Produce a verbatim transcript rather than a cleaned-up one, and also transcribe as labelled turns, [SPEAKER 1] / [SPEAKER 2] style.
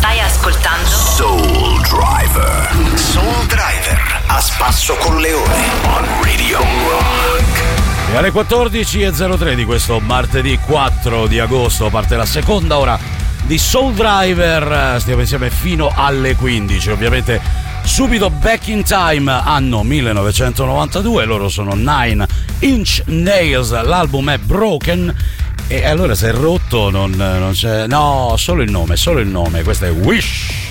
[SPEAKER 1] Stai ascoltando
[SPEAKER 2] Soul Driver. Soul Driver a spasso con Leone on Radio Rock.
[SPEAKER 3] E alle quattordici e zero tre di questo martedì quattro di agosto parte la seconda ora di Soul Driver. Stiamo insieme fino alle quindici. Ovviamente subito Back in Time, anno millenovecentonovantadue. Loro sono Nine Inch Nails. L'album è Broken. E allora se è rotto non, non c'è. No, solo il nome, solo il nome. Questo è Wish.